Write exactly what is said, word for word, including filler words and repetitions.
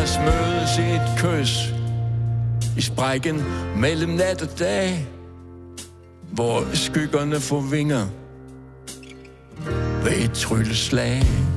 os mødes i et kys i sprækken mellem nat og dag, hvor skyggerne får vinger ved et trylleslag.